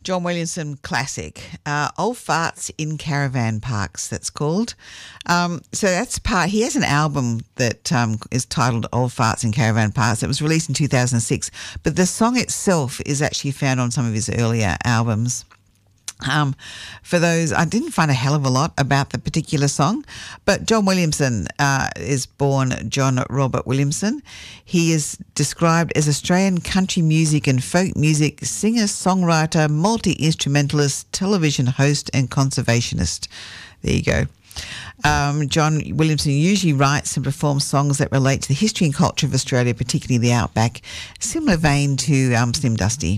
John Williamson classic, Old Farts in Caravan Parks, that's called. So that's part, he has an album that is titled Old Farts in Caravan Parks. It was released in 2006, but the song itself is actually found on some of his earlier albums. For those, I didn't find a hell of a lot about the particular song, but John Williamson is born John Robert Williamson. He is described as Australian country music and folk music singer, songwriter, multi-instrumentalist, television host and conservationist. There you go. John Williamson usually writes and performs songs that relate to the history and culture of Australia, particularly the outback, similar vein to Slim Dusty.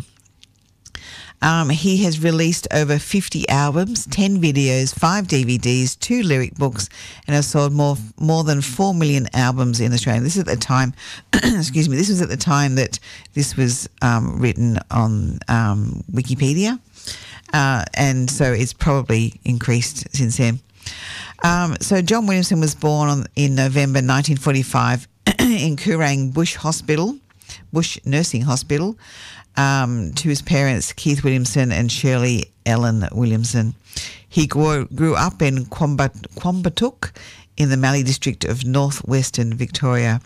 He has released over 50 albums, 10 videos, 5 DVDs, 2 lyric books, and has sold more than 4 million albums in Australia. This is at the time, excuse me, this was at the time that this was written on Wikipedia, and so it's probably increased since then. So John Williamson was born in November 1945 in Coorang Bush Nursing Hospital, to his parents Keith Williamson and Shirley Ellen Williamson. He grew up in Quambatook in the Mallee district of northwestern Victoria.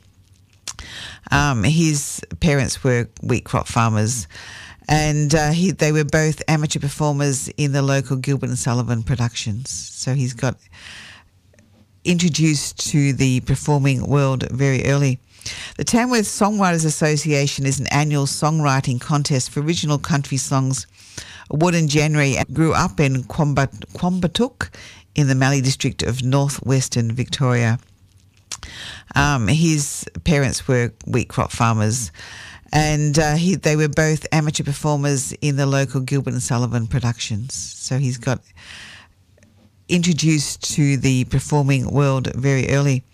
His parents were wheat crop farmers, and they were both amateur performers in the local Gilbert and Sullivan productions. So he's got introduced to the performing world very early. The Tamworth Songwriters Association is an annual songwriting contest for original country songs awarded in January. Grew up in Quambatook in the Mallee district of northwestern Victoria. His parents were wheat crop farmers, and they were both amateur performers in the local Gilbert and Sullivan productions. So he's got introduced to the performing world very early.